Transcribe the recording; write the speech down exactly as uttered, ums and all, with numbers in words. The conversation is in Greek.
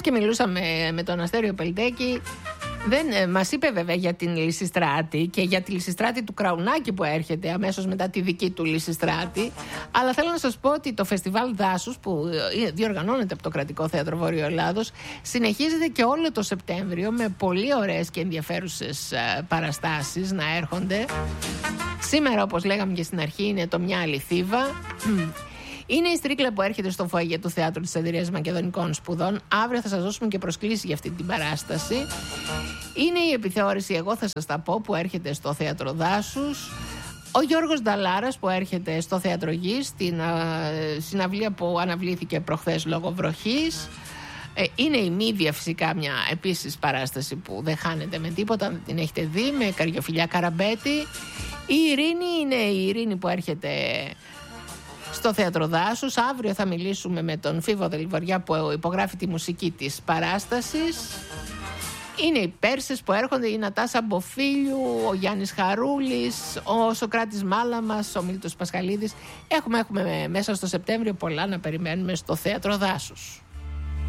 Μιας και μιλούσαμε με τον Αστέριο Πελτέκη, δεν μας είπε βέβαια για την Λυσιστράτη και για τη Λυσιστράτη του Κραουνάκη που έρχεται αμέσως μετά τη δική του Λυσιστράτη. Αλλά θέλω να σας πω ότι το Φεστιβάλ Δάσους που διοργανώνεται από το Κρατικό Θέατρο Βόρειο Ελλάδος συνεχίζεται και όλο το Σεπτέμβριο με πολύ ωραίες και ενδιαφέρουσες παραστάσεις να έρχονται. Σήμερα, όπως λέγαμε και στην αρχή, είναι το Μια Άλλη Θήβα. Είναι η Στρίκλα που έρχεται στο φοαγέ του Θεάτρου της Εταιρείας Μακεδονικών Σπουδών. Αύριο θα σας δώσουμε και προσκλήσεις για αυτή την παράσταση. Είναι η επιθεώρηση «Εγώ θα σας τα πω» που έρχεται στο Θέατρο Δάσους. Ο Γιώργος Νταλάρας που έρχεται στο Θέατρο Γης, στην α, συναυλία που αναβλήθηκε προχθές λόγω βροχής. Ε, είναι η Μύδια φυσικά, μια επίσης παράσταση που δεν χάνεται με τίποτα, αν την έχετε δει, με Καριοφιλιά Καραμπέτη. Η Ειρήνη είναι η Ειρήνη που έρχεται στο Θέατρο Δάσους. Αύριο θα μιλήσουμε με τον Φίβο Δελιβοριά που υπογράφει τη μουσική της παράστασης. Είναι οι Πέρσες που έρχονται, η Νατάσα Μποφίλιου, ο Γιάννης Χαρούλης, ο Σοκράτης Μάλαμας, ο Μίλτος Πασχαλίδης. Έχουμε, έχουμε μέσα στο Σεπτέμβριο πολλά να περιμένουμε στο Θέατρο Δάσους.